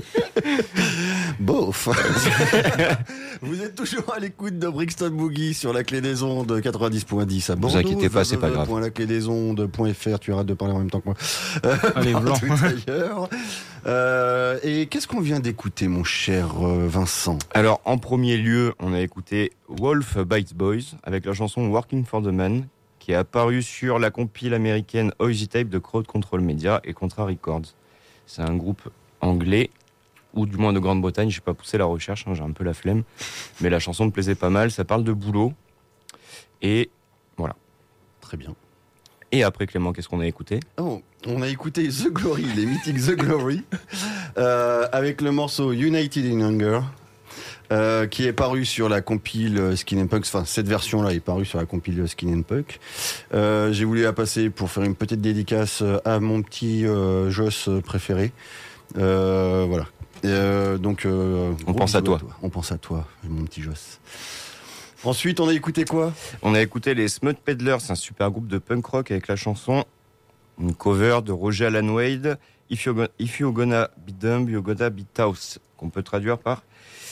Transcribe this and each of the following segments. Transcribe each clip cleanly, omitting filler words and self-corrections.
Bof. Vous êtes toujours à l'écoute de Brixton Boogie sur la clé des ondes 90.10 à Bordeaux. Vous inquiétez pas, c'est pas grave. .laclédesondes.fr, tu arrêtes de parler en même temps que moi. Allez, blanc. Ailleurs. Et qu'est-ce qu'on vient d'écouter, mon cher Vincent? Alors, en premier lieu, on a écouté Wolf Bites Boys avec la chanson Working for the Man, qui est apparue sur la compile américaine Oisy Tape de Crowd Control Media et Contra Records. C'est un groupe anglais, ou du moins de Grande-Bretagne, j'ai pas poussé la recherche, j'ai un peu la flemme, mais la chanson me plaisait pas mal, ça parle de boulot, et voilà. Très bien. Et après Clément, qu'est-ce qu'on a écouté? On a écouté The Glory, les mythiques The Glory, avec le morceau United in Hunger, qui est paru sur la compile Skin and Punk. Enfin, cette version-là est parue sur la compile Skin and Punk. J'ai voulu la passer pour faire une petite dédicace à mon petit Joss préféré. Voilà. Donc, on pense à toi. On pense à toi, mon petit Joss. Ensuite, on a écouté quoi? On a écouté les Smut Peddlers, un super groupe de punk rock avec la chanson, une cover de Roger Alan Wade, If you're gonna be dumb, you're gonna be tough, qu'on peut traduire par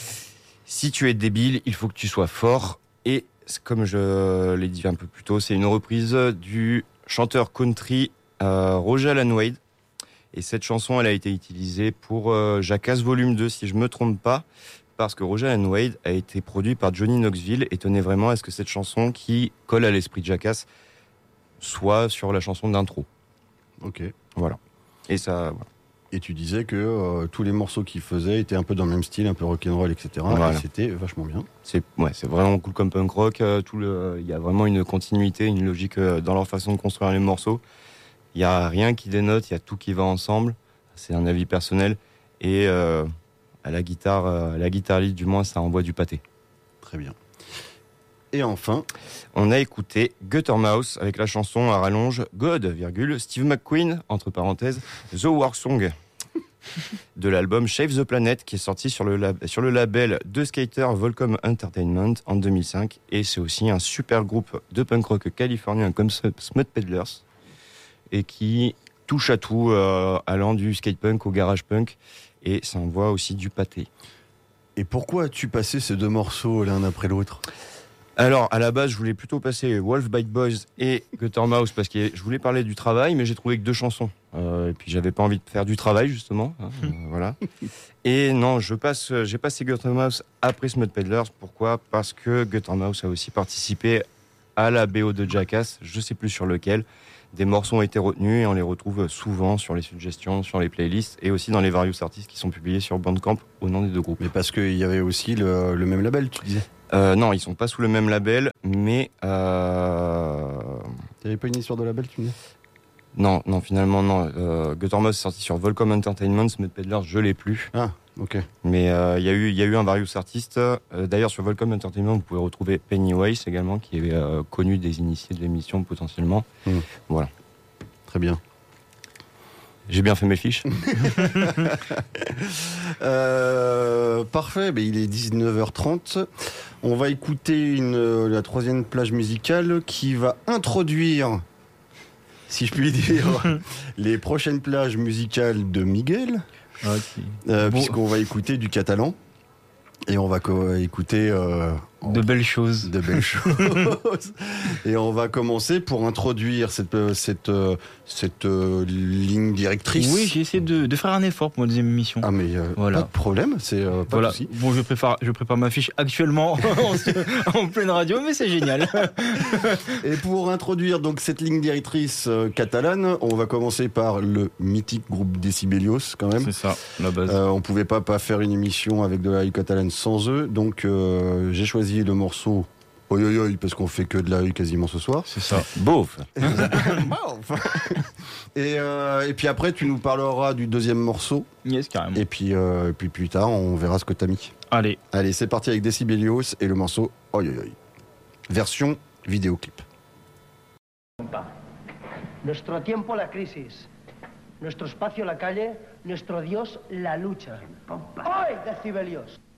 si tu es débile, il faut que tu sois fort. Et comme je l'ai dit un peu plus tôt, c'est une reprise du chanteur country Roger Alan Wade. Et cette chanson, elle a été utilisée pour Jackass Volume 2, si je me trompe pas, parce que Roger Alan Wade a été produit par Johnny Knoxville et tenait vraiment à ce que cette chanson qui colle à l'esprit de Jackass soit sur la chanson d'intro. Ok. Voilà. Et ça... Voilà. Et tu disais que tous les morceaux qu'il faisait étaient un peu dans le même style, un peu rock'n'roll, etc. Voilà. Et c'était vachement bien. C'est vraiment cool comme punk rock. Il y a vraiment une continuité, une logique dans leur façon de construire les morceaux. Il n'y a rien qui dénote, il y a tout qui va ensemble. C'est un avis personnel. Et à la guitare lead, du moins, ça envoie du pâté. Très bien. Et enfin, on a écouté Guttermouse avec la chanson à rallonge God, Steve McQueen, entre parenthèses, The War Song, de l'album Shave the Planet, qui est sorti sur le label de skater Volcom Entertainment en 2005. Et c'est aussi un super groupe de punk rock californien comme Smut Peddlers, et qui touche à tout, allant du skate punk au garage punk, et ça envoie aussi du pâté. Et pourquoi as-tu passé ces deux morceaux l'un après l'autre ? Alors, à la base, je voulais plutôt passer Wolf Bite Boys et Guttermouse parce que je voulais parler du travail, mais j'ai trouvé que deux chansons. Et puis, j'avais pas envie de faire du travail, justement. Voilà. Et non, j'ai passé Guttermouse après Smut Peddlers. Pourquoi ? Parce que Guttermouse a aussi participé à la BO de Jackass, je sais plus sur lequel. Des morceaux ont été retenus et on les retrouve souvent sur les suggestions, sur les playlists et aussi dans les various artistes qui sont publiés sur Bandcamp au nom des deux groupes. Mais parce qu'il y avait aussi le même label, tu disais ? Non, ils sont pas sous le même label, mais... Il n'y avait pas une histoire de label, tu me dis ? Non, finalement, non. Guttermouse est sorti sur Volcom Entertainment, Smut Peddlers, je l'ai plus. Ah, ok. Mais il y a eu un various artiste. D'ailleurs, sur Volcom Entertainment, vous pouvez retrouver Pennywise également, qui est connu des initiés de l'émission potentiellement. Voilà. Très bien. J'ai bien fait mes fiches. Parfait, mais il est 19h30. On va écouter la troisième plage musicale qui va introduire, si je puis dire, les prochaines plages musicales de Miguel. Okay. Puisqu'on va écouter du catalan. Et on va écouter... de belles choses. De belles choses. Et on va commencer pour introduire cette ligne directrice. Oui, j'ai essayé de faire un effort pour ma deuxième émission. Ah mais voilà. pas de problème, c'est pas voilà. de souci. Bon, je prépare ma fiche actuellement en pleine radio, mais c'est génial. Et pour introduire donc cette ligne directrice catalane, on va commencer par le mythique groupe Decibelios quand même. C'est ça, la base. On pouvait pas faire une émission avec de la rue catalane sans eux, donc j'ai choisi le morceau Oi oi oi parce qu'on fait que de la rue quasiment ce soir. C'est ça. Beauf. Et puis après tu nous parleras du deuxième morceau. Yes, carrément. Et puis plus tard on verra ce que t'as mis. Allez, c'est parti avec Decibelios et le morceau Oi oi oi. Version vidéoclip. Nuestro tiempo la crisis, nuestro espacio la calle, nuestro Dios la lucha. ¡Hoy, Decibelios!